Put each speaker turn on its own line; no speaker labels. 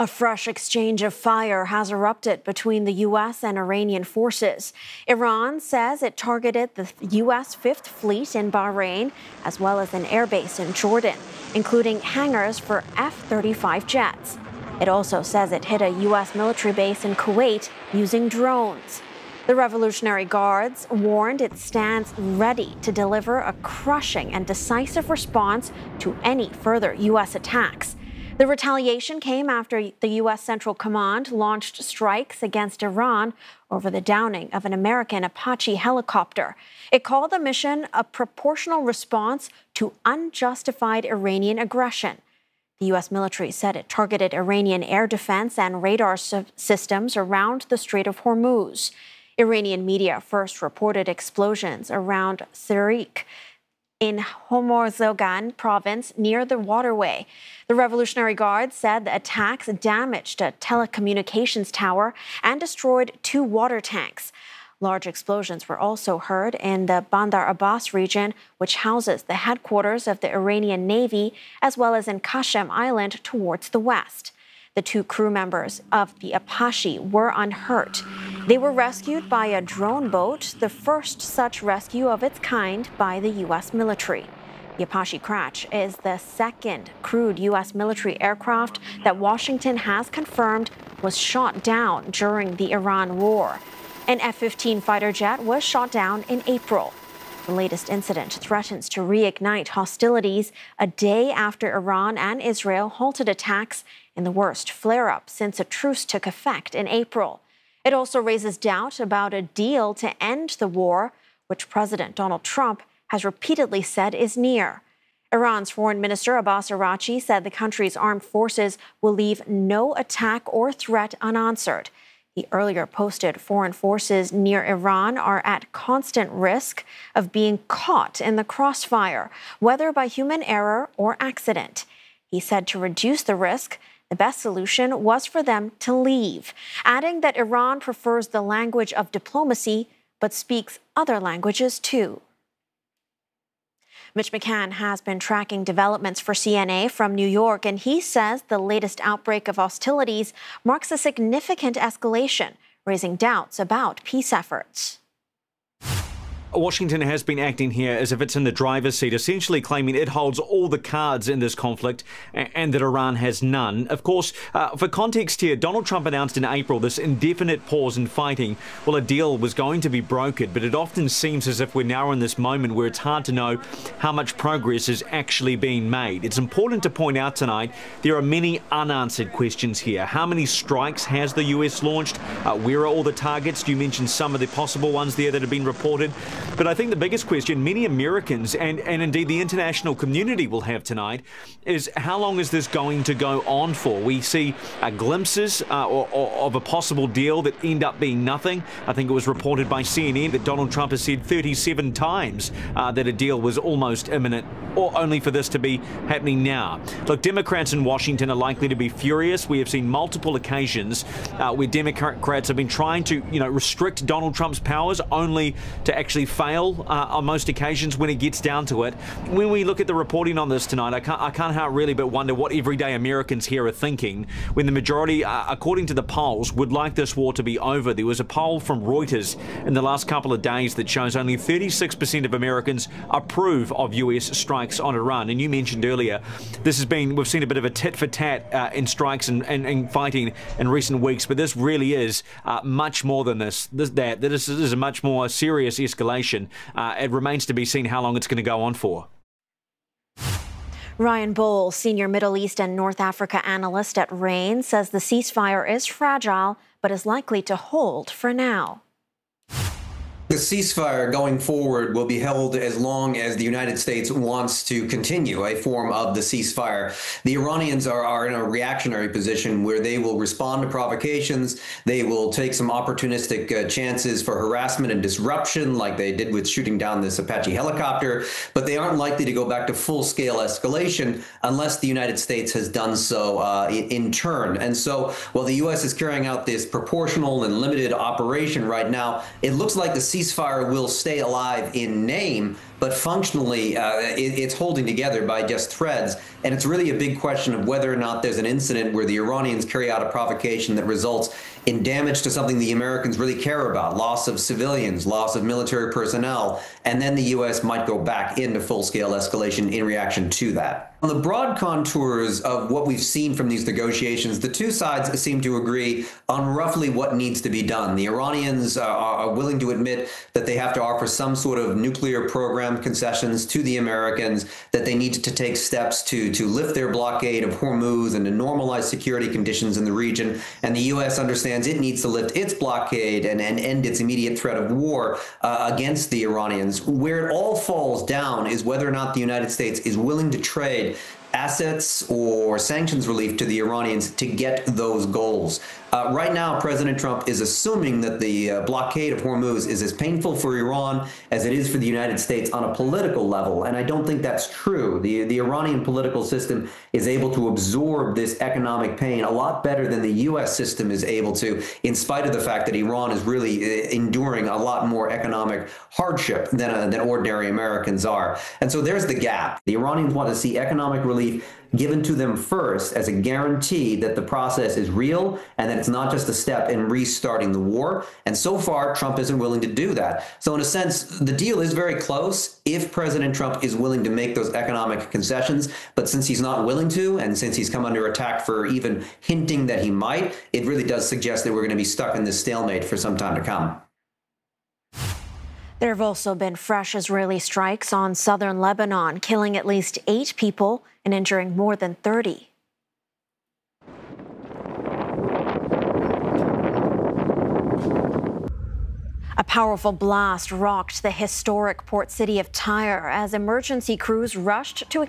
A fresh exchange of fire has erupted between the U.S. and Iranian forces. Iran says it targeted the U.S. Fifth Fleet in Bahrain, as well as an airbase in Jordan, including hangars for F-35 jets. It also says it hit a U.S. military base in Kuwait using drones. The Revolutionary Guards warned it stands ready to deliver a crushing and decisive response to any further U.S. attacks. The retaliation came after the U.S. Central Command launched strikes against Iran over the downing of an American Apache helicopter. It called the mission a proportional response to unjustified Iranian aggression. The U.S. military said it targeted Iranian air defense and radar systems around the Strait of Hormuz. Iranian media first reported explosions around Sirik in Hormozgan province near the waterway. The Revolutionary Guard said the attacks damaged a telecommunications tower and destroyed 2 water tanks. Large explosions were also heard in the Bandar Abbas region, which houses the headquarters of the Iranian Navy, as well as in Qasem Island towards the west. The 2 crew members of the Apache were unhurt. They were rescued by a drone boat, the first such rescue of its kind by the U.S. military. The Apache Kratch is the second crewed U.S. military aircraft that Washington has confirmed was shot down during the Iran war. An F-15 fighter jet was shot down in April. The latest incident threatens to reignite hostilities a day after Iran and Israel halted attacks in the worst flare-up since a truce took effect in April. It also raises doubt about a deal to end the war, which President Donald Trump has repeatedly said is near. Iran's Foreign Minister Abbas Araghchi said the country's armed forces will leave no attack or threat unanswered. He earlier posted foreign forces near Iran are at constant risk of being caught in the crossfire, whether by human error or accident. He said to reduce the risk, the best solution was for them to leave, adding that Iran prefers the language of diplomacy but speaks other languages too. Mitch McCann has been tracking developments for CNA from New York, and he says the latest outbreak of hostilities marks a significant escalation, raising doubts about peace efforts.
Washington has been acting here as if it's in the driver's seat, essentially claiming it holds all the cards in this conflict and that Iran has none. Of course, for context here, Donald Trump announced in April this indefinite pause in fighting. Well, a deal was going to be brokered, but it often seems as if we're now in this moment where it's hard to know how much progress is actually being made. It's important to point out tonight there are many unanswered questions here. How many strikes has the US launched? Where are all the targets? You mentioned some of the possible ones there that have been reported. But I think the biggest question many Americans and indeed the international community will have tonight is how long is this going to go on for? We see glimpses of a possible deal that end up being nothing. I think it was reported by CNN that Donald Trump has said 37 times that a deal was almost imminent, or only for this to be happening now. Look, Democrats in Washington are likely to be furious. We have seen multiple occasions where Democrats have been trying to, restrict Donald Trump's powers only to actually fail on most occasions when it gets down to it. When we look at the reporting on this tonight, I can't help really but wonder what everyday Americans here are thinking when the majority, according to the polls, would like this war to be over. There was a poll from Reuters in the last couple of days that shows only 36% of Americans approve of US strikes on Iran. And you mentioned earlier, we've seen a bit of a tit for tat in strikes and fighting in recent weeks, but this really is much more than this. This is a much more serious escalation. It remains to be seen how long it's going to go on for.
Ryan Bowles, senior Middle East and North Africa analyst at RAIN, says the ceasefire is fragile but is likely to hold for now.
The ceasefire going forward will be held as long as the United States wants to continue a form of the ceasefire. The Iranians are in a reactionary position where they will respond to provocations. They will take some opportunistic chances for harassment and disruption, like they did with shooting down this Apache helicopter. But they aren't likely to go back to full-scale escalation unless the United States has done so in turn. And so while the U.S. is carrying out this proportional and limited operation right now, it looks like the ceasefire will stay alive in name, but functionally it's holding together by just threads. And it's really a big question of whether or not there's an incident where the Iranians carry out a provocation that results in damage to something the Americans really care about, loss of civilians, loss of military personnel, and then the U.S. might go back into full-scale escalation in reaction to that. On the broad contours of what we've seen from these negotiations, the two sides seem to agree on roughly what needs to be done. The Iranians are willing to admit that they have to offer some sort of nuclear program concessions to the Americans, that they need to take steps to lift their blockade of Hormuz and to normalize security conditions in the region. And the U.S. understands it needs to lift its blockade and end its immediate threat of war against the Iranians. Where it all falls down is whether or not the United States is willing to trade assets or sanctions relief to the Iranians to get those goals. Right now, President Trump is assuming that the blockade of Hormuz is as painful for Iran as it is for the United States on a political level, and I don't think that's true. The Iranian political system is able to absorb this economic pain a lot better than the U.S. system is able to, in spite of the fact that Iran is really enduring a lot more economic hardship than ordinary Americans are. And so there's the gap. The Iranians want to see economic relief given to them first as a guarantee that the process is real and that it's not just a step in restarting the war. And so far, Trump isn't willing to do that. So in a sense, the deal is very close if President Trump is willing to make those economic concessions. But since he's not willing to, and since he's come under attack for even hinting that he might, it really does suggest that we're going to be stuck in this stalemate for some time to come.
There have also been fresh Israeli strikes on southern Lebanon, killing at least 8 people and injuring more than 30. A powerful blast rocked the historic port city of Tyre as emergency crews rushed to